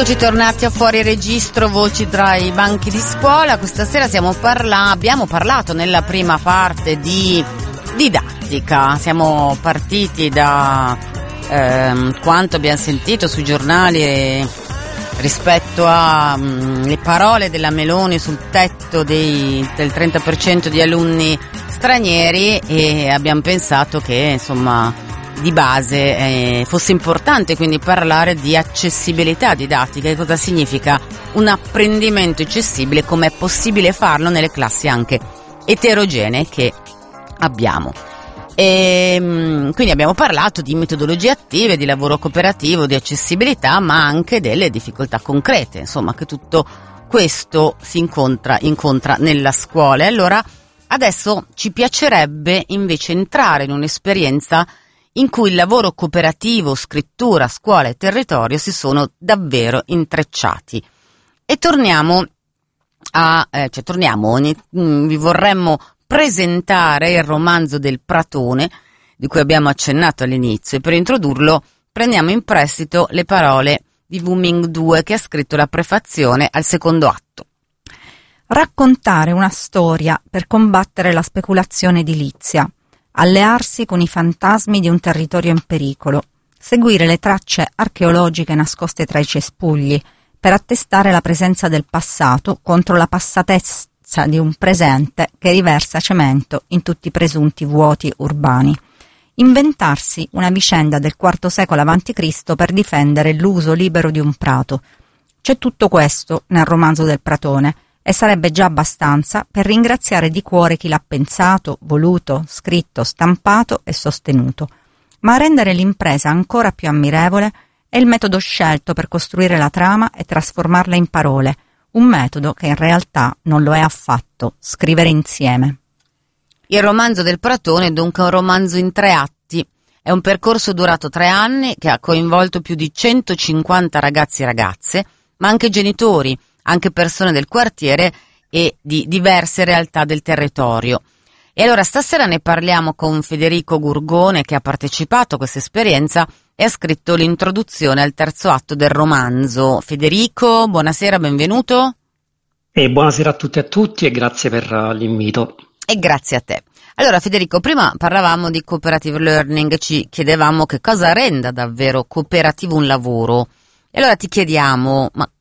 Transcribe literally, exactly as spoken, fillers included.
Eccoci tornati a Fuori Registro, voci tra i banchi di scuola. Questa sera siamo parla- abbiamo parlato nella prima parte di didattica. Siamo partiti da ehm, quanto abbiamo sentito sui giornali e rispetto alle parole della Meloni sul tetto dei, del trenta per cento di alunni stranieri, e abbiamo pensato che insomma di base eh, fosse importante quindi parlare di accessibilità didattica. E cosa significa un apprendimento accessibile, come è possibile farlo nelle classi anche eterogenee che abbiamo. E, quindi abbiamo parlato di metodologie attive, di lavoro cooperativo, di accessibilità, ma anche delle difficoltà concrete, insomma, che tutto questo si incontra, incontra nella scuola. E allora adesso ci piacerebbe invece entrare in un'esperienza in cui il lavoro cooperativo, scrittura, scuola e territorio si sono davvero intrecciati. E torniamo a, eh, cioè torniamo, mh, vi vorremmo presentare il romanzo del Pratone, di cui abbiamo accennato all'inizio, e per introdurlo prendiamo in prestito le parole di Wu Ming due, che ha scritto la prefazione al secondo atto. Raccontare una storia per combattere la speculazione edilizia, allearsi con i fantasmi di un territorio in pericolo, seguire le tracce archeologiche nascoste tra i cespugli per attestare la presenza del passato contro la passatezza di un presente che riversa cemento in tutti i presunti vuoti urbani. Inventarsi una vicenda del quarto secolo avanti Cristo per difendere l'uso libero di un prato. C'è tutto questo nel romanzo del Pratone, e sarebbe già abbastanza per ringraziare di cuore chi l'ha pensato, voluto, scritto, stampato e sostenuto. Ma a rendere l'impresa ancora più ammirevole è il metodo scelto per costruire la trama e trasformarla in parole, un metodo che in realtà non lo è affatto: scrivere insieme. Il romanzo del Pratone è dunque un romanzo in tre atti. È un percorso durato tre anni che ha coinvolto più di centocinquanta ragazzi e ragazze, ma anche genitori, anche persone del quartiere e di diverse realtà del territorio. E allora stasera ne parliamo con Federico Gurgone, che ha partecipato a questa esperienza e ha scritto l'introduzione al terzo atto del romanzo. Federico, buonasera, benvenuto. E buonasera a tutti e a tutti e grazie per l'invito. E grazie a te. Allora Federico, prima parlavamo di cooperative learning, ci chiedevamo che cosa renda davvero cooperativo un lavoro. E allora ti chiediamo, ma